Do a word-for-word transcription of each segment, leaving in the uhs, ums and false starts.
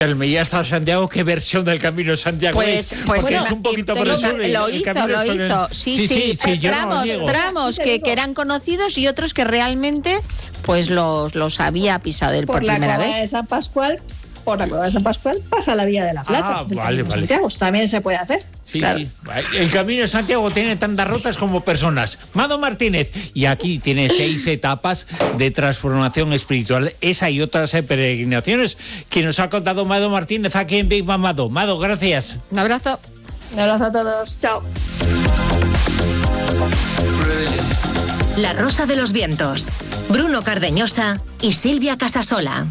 El Mella hasta Santiago, ¿qué versión del Camino de Santiago pues, es? Pues Porque bueno, es un poquito lo, por el, lo hizo, lo hizo. El... Sí, sí, sí, sí tramos, no tramos que, que eran conocidos y otros que realmente pues los, los había pisado él por, por primera vez. Por la Cueva de San Pascual, por la Cueva de San Pascual pasa la Vía de la Plata. Ah, vale, vale. Santiago también se puede hacer. Sí, claro. sí. El Camino de Santiago tiene tantas rutas como personas. Mado Martínez. Y aquí tiene seis etapas de transformación espiritual. Esa y otras peregrinaciones que nos ha contado Mado Martínez aquí en Big Bang Mado. Mado, gracias. Un abrazo. Un abrazo a todos. Chao. La Rosa de los Vientos. Bruno Cardeñosa y Silvia Casasola.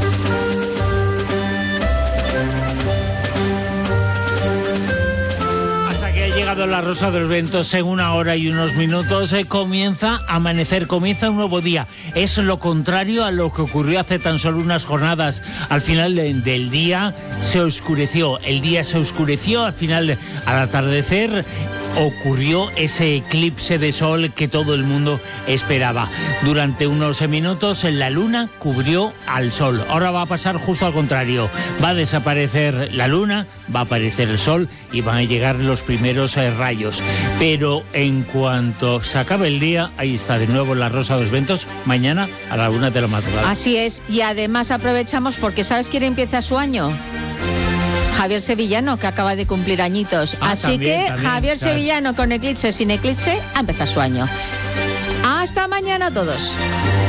La Rosa de los Vientos en una hora y unos minutos eh, comienza a amanecer, comienza un nuevo día. Es lo contrario a lo que ocurrió hace tan solo unas jornadas. Al final de, del día se oscureció, el día se oscureció, al final, al atardecer, ocurrió ese eclipse de sol que todo el mundo esperaba. Durante unos minutos la luna cubrió al sol. Ahora va a pasar justo al contrario. Va a desaparecer la luna, va a aparecer el sol y van a llegar los primeros eh, rayos. Pero en cuanto se acabe el día, ahí está de nuevo la Rosa de los Vientos, mañana a la una de la madrugada. Así es, y además aprovechamos porque ¿sabes quién empieza su año? Javier Sevillano, que acaba de cumplir añitos. Ah, Así también, que también, Javier claro. Sevillano, con eclipse, sin eclipse, ha empezado su año. Hasta mañana a todos.